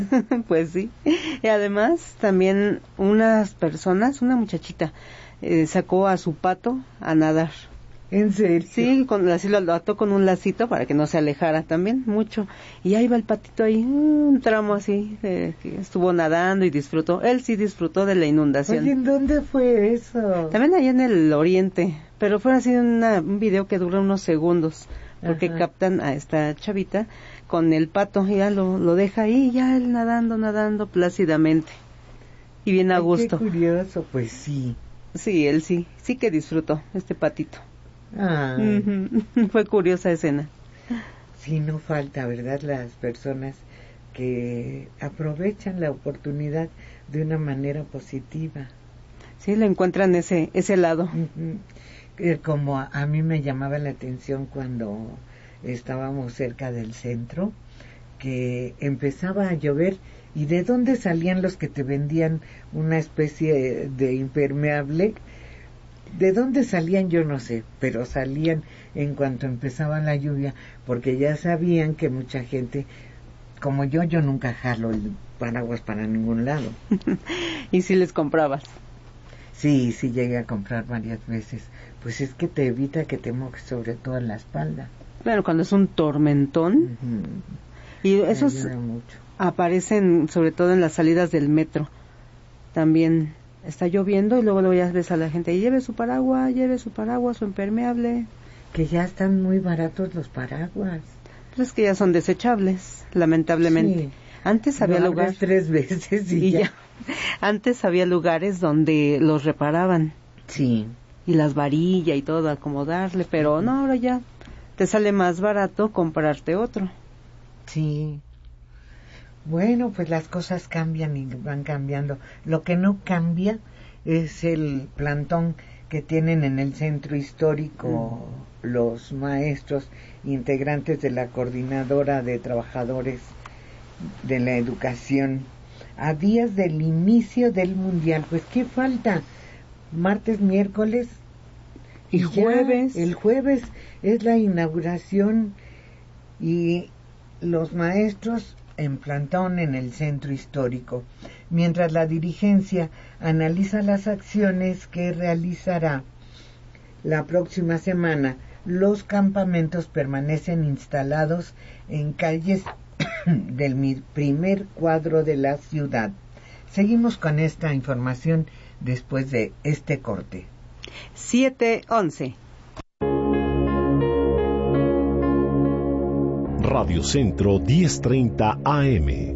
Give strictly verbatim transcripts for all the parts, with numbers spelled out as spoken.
Pues sí. Y además también unas personas, una muchachita, eh, sacó a su pato a nadar. ¿En serio? Sí, con, así lo, lo ató con un lacito para que no se alejara también mucho. Y ahí va el patito ahí, un tramo así, eh, que estuvo nadando y disfrutó. Él sí disfrutó de la inundación. Oye, ¿en dónde fue eso? También allá en el oriente, pero fue así una, un video que dura unos segundos, porque Ajá. captan a esta chavita con el pato, y ya lo, lo deja ahí, ya él nadando, nadando plácidamente. Y bien a Ay, gusto. Qué curioso, pues sí. Sí, él sí, sí que disfrutó, este patito. Ay. Uh-huh. Fue curiosa escena. Sí, no falta, ¿verdad? Las personas que aprovechan la oportunidad de una manera positiva. Sí, le encuentran ese ese lado. Uh-huh. Como a, a mí me llamaba la atención cuando estábamos cerca del centro, que empezaba a llover, y de dónde salían los que te vendían una especie de impermeable. ¿De dónde salían? Yo no sé, pero salían en cuanto empezaba la lluvia, porque ya sabían que mucha gente, como yo, yo nunca jalo el paraguas para ningún lado. ¿Y si les comprabas? Sí, sí llegué a comprar varias veces. Pues es que te evita que te mojes, sobre todo en la espalda. Claro, cuando es un tormentón. Uh-huh. Y esos aparecen sobre todo en las salidas del metro. También está lloviendo y luego, luego ya ves a la gente, lleve su paraguas, lleve su paraguas, su impermeable. Que ya están muy baratos los paraguas. Pues es que ya son desechables, lamentablemente. Sí. Antes había lugares tres veces y, y ya. ya. Antes había lugares donde los reparaban. Sí. Y las varillas y todo, acomodarle, pero uh-huh. no, ahora ya te sale más barato comprarte otro. Sí. Bueno, pues las cosas cambian y van cambiando. Lo que no cambia es el plantón que tienen en el centro histórico mm. los maestros integrantes de la Coordinadora de Trabajadores de la Educación a días del inicio del Mundial. Pues ¿qué falta? Martes, miércoles y, y jueves. El jueves es la inauguración y los maestros en plantón en el centro histórico, mientras la dirigencia analiza las acciones que realizará la próxima semana. Los campamentos permanecen instalados en calles del primer cuadro de la ciudad. Seguimos con esta información después de este corte. siete once. Radio Centro diez treinta A M.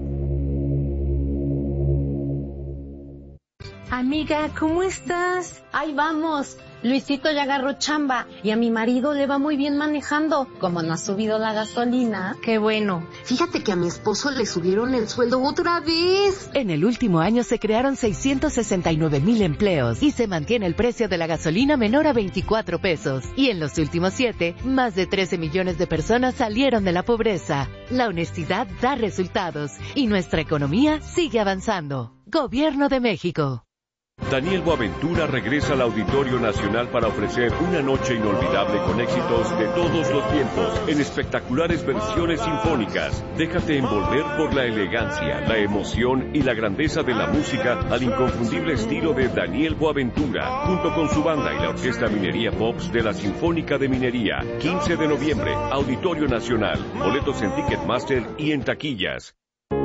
Amiga, ¿cómo estás? Ahí vamos. Luisito ya agarró chamba y a mi marido le va muy bien manejando. Como no ha subido la gasolina, qué bueno. Fíjate que a mi esposo le subieron el sueldo otra vez. En el último año se crearon seiscientos sesenta y nueve mil empleos y se mantiene el precio de la gasolina menor a veinticuatro pesos. Y en los últimos siete, más de trece millones de personas salieron de la pobreza. La honestidad da resultados y nuestra economía sigue avanzando. Gobierno de México. Daniel Boaventura regresa al Auditorio Nacional para ofrecer una noche inolvidable con éxitos de todos los tiempos en espectaculares versiones sinfónicas. Déjate envolver por la elegancia, la emoción y la grandeza de la música al inconfundible estilo de Daniel Boaventura, junto con su banda y la Orquesta Minería Pops de la Sinfónica de Minería. quince de noviembre, Auditorio Nacional. Boletos en Ticketmaster y en taquillas.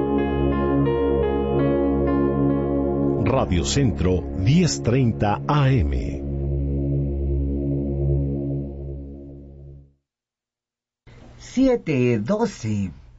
Radio Centro diez treinta A M. siete doce.